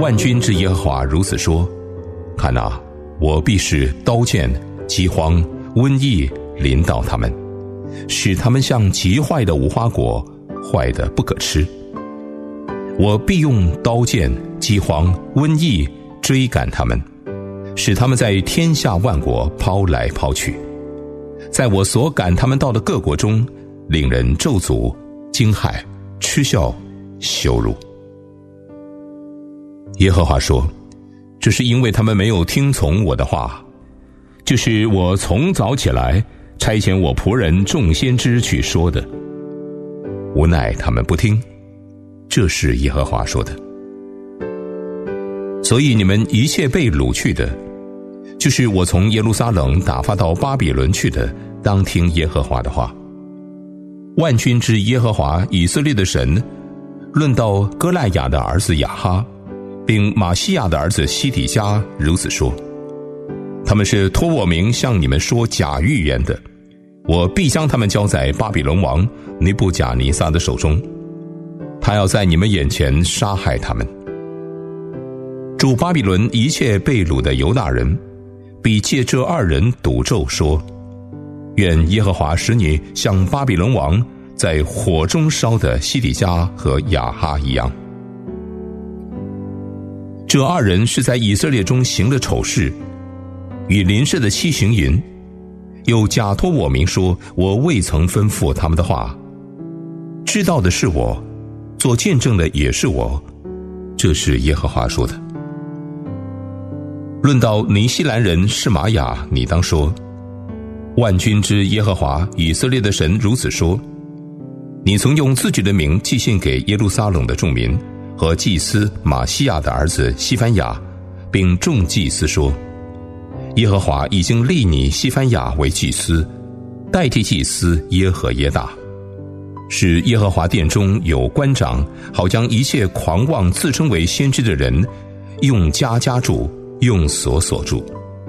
万军之耶和华如此说：看哪，我必使刀剑、饥荒、瘟疫临到他们，使他们像极坏的无花果，坏得不可吃。我必用刀剑、饥荒、瘟疫追赶他们，使他们在天下万国抛来抛去，在我所赶他们到的各国中，令人咒诅、惊骇、嗤笑、羞辱。耶和华说：这是因为他们没有听从我的话，就是我从早起来差遣我仆人众先知去说的，无奈他们不听，这是耶和华说的。所以你们一切被掳去的，就是我从耶路撒冷打发到巴比伦去的，当听耶和华的话。万军之耶和华以色列的神论到歌赖雅的儿子亚哈，并马西亚的儿子西底家如此说：他们是托我名向你们说假预言的，我必将他们交在巴比伦王尼布甲尼撒的手中，他要在你们眼前杀害他们。主巴比伦一切被掳的犹大人必借这二人赌咒说：愿耶和华使你像巴比伦王在火中烧的西底家和亚哈一样。这二人是在以色列中行了丑事，与邻舍的妻行淫，又假托我名说我未曾吩咐他们的话，知道的是我，做见证的也是我，这是耶和华说的。论到尼西兰人示玛雅，你当说：万军之耶和华以色列的神如此说：你曾用自己的名寄信给耶路撒冷的众民和祭司马西亚的儿子西番雅，并众祭司说：耶和华已经立你西番雅为祭司，代替祭司耶和耶大，使耶和华殿中有官长，好将一切狂妄自称为先知的人用家家住，用所所住。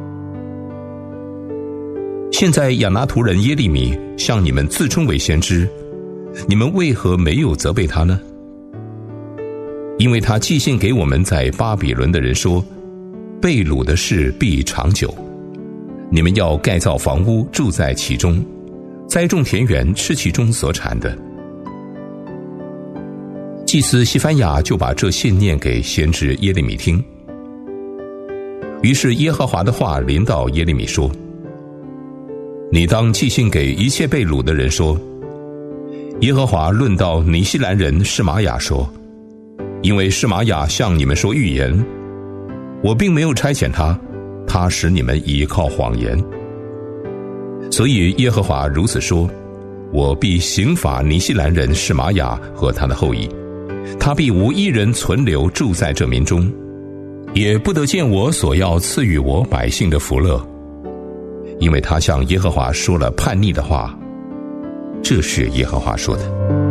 现在亚拿图人耶利米向你们自称为先知，你们为何没有责备他呢？因为他寄信给我们在巴比伦的人说：被掳的事必长久，你们要盖造房屋，住在其中，栽种田园，吃其中所产的。祭司西番雅就把这信念给先知耶利米听。于是耶和华的话临到耶利米说：你当寄信给一切被掳的人说：耶和华论到尼西兰人示玛雅说，因为示玛雅向你们说预言，我并没有差遣他，他使你们倚靠谎言。所以耶和华如此说：我必刑罚尼西兰人示玛雅和他的后裔，他必无一人存留住在这民中，也不得见我所要赐予我百姓的福乐，因为他向耶和华说了叛逆的话，这是耶和华说的。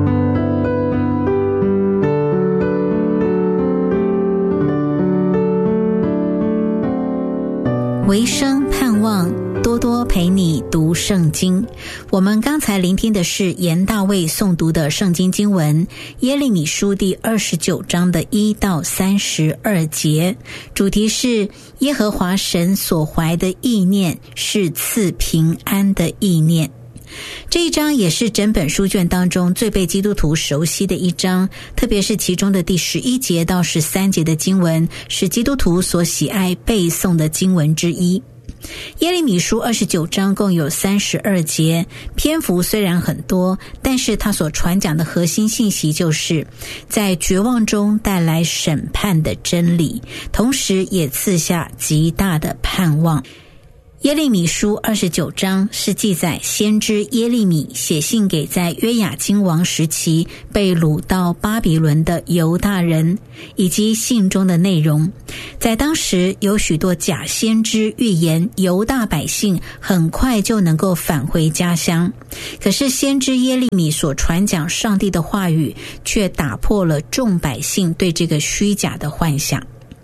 维生盼望多多陪你读圣经。我们刚才聆听的是严大卫诵读的圣经经文耶利米书第29章的1到32节，主题是耶和华神所怀的意念是赐平安的意念。这一章也是整本书卷当中最被基督徒熟悉的一章，特别是其中的第11节到13节的经文是基督徒所喜爱背诵的经文之一。耶利米书29章共有32节，篇幅虽然很多，但是他所传讲的核心信息就是在绝望中带来审判的真理，同时也赐下极大的盼望。耶利米书29章是记载先知耶利米写信给在约雅斤王时期被掳到巴比伦的犹大人，以及信中的内容。在当时有许多假先知预言犹大百姓很快就能够返回家乡，可是先知耶利米所传讲上帝的话语却打破了众百姓对这个虚假的幻想。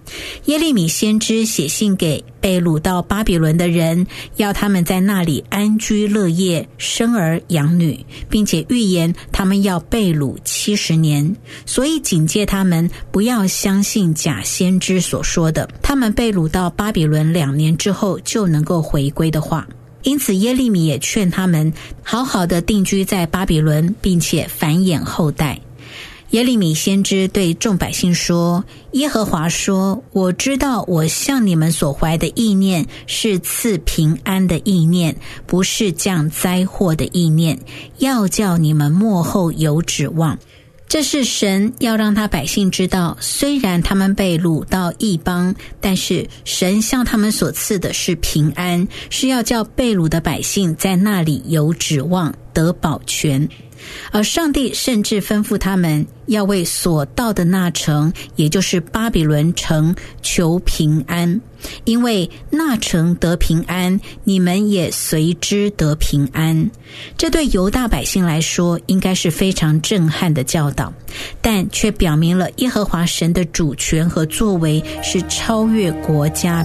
耶利米先知写信给被掳到巴比伦的人，要他们在那里安居乐业，生儿养女，并且预言他们要被掳70年，所以警戒他们不要相信假先知所说的他们被掳到巴比伦2年之后就能够回归的话。因此耶利米也劝他们好好的定居在巴比伦，并且繁衍后代。耶利米先知对众百姓说，耶和华说，我知道我向你们所怀的意念是赐平安的意念，不是降灾祸的意念，要叫你们末后有指望。这是神要让他百姓知道，虽然他们被掳到异邦，但是神向他们所赐的是平安，是要叫被掳的百姓在那里有指望，得保全。而上帝甚至吩咐他们要为所到的那城，也就是巴比伦城求平安，因为那城得平安，你们也随之得平安。这对犹大百姓来说应该是非常震撼的教导，但却表明了耶和华神的主权和作为是超越国家